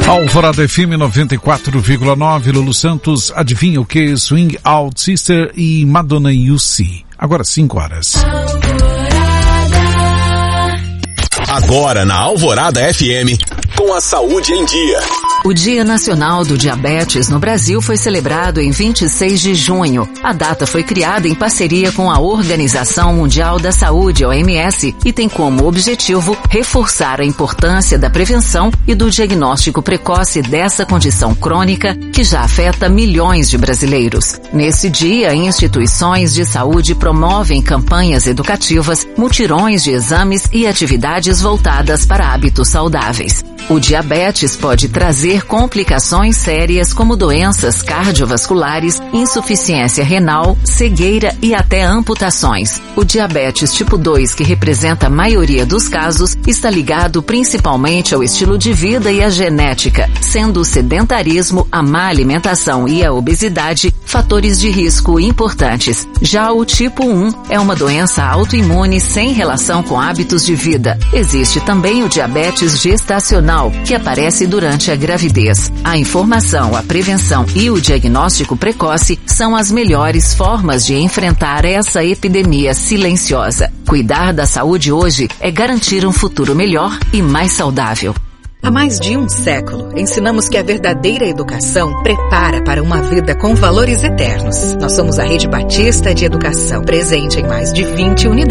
Alvorada FM 94,9, Lulu Santos, adivinha o que? Swing Out Sister e Madonna UC. Agora 5 horas. Agora na Alvorada FM, com a saúde em dia. O Dia Nacional do Diabetes no Brasil foi celebrado em 26 de junho. A data foi criada em parceria com a Organização Mundial da Saúde, OMS, e tem como objetivo reforçar a importância da prevenção e do diagnóstico precoce dessa condição crônica que já afeta milhões de brasileiros. Nesse dia, instituições de saúde promovem campanhas educativas, mutirões de exames e atividades voltadas para hábitos saudáveis. O diabetes pode trazer complicações sérias como doenças cardiovasculares, insuficiência renal, cegueira e até amputações. O diabetes tipo 2, que representa a maioria dos casos, está ligado principalmente ao estilo de vida e à genética, sendo o sedentarismo, a má alimentação e a obesidade fatores de risco importantes. Já o tipo 1 é uma doença autoimune sem relação com hábitos de vida. Existe também o diabetes gestacional, que aparece durante a gravidez. A informação, a prevenção e o diagnóstico precoce são as melhores formas de enfrentar essa epidemia silenciosa. Cuidar da saúde hoje é garantir um futuro melhor e mais saudável. Há mais de um século, ensinamos que a verdadeira educação prepara para uma vida com valores eternos. Nós somos a Rede Batista de Educação, presente em mais de 20 unidades.